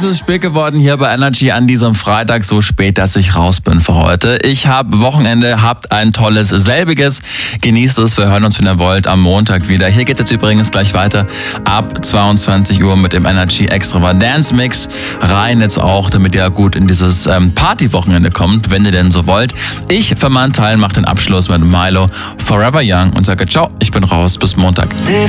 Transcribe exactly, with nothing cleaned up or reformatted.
Es ist spät geworden hier bei Energy an diesem Freitag, so spät, dass ich raus bin für heute. Ich habe Wochenende, habt ein tolles selbiges. Genießt es, wir hören uns, wenn ihr wollt, am Montag wieder. Hier geht's jetzt übrigens gleich weiter ab zweiundzwanzig Uhr mit dem Energy Extravaganza Mix. Rein jetzt auch, damit ihr gut in dieses ähm, Party-Wochenende kommt, wenn ihr denn so wollt. Ich für meinen Teil mache den Abschluss mit Milo, Forever Young und sage ciao, ich bin raus, bis Montag.